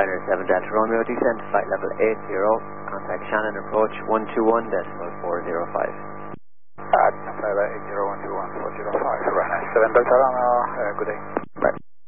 Ryanair 7 Delta Romeo, descent flight level 80, contact Shannon, approach 121.405. Flight level 80, 121.405, Ryanair 7 Delta Romeo, good day.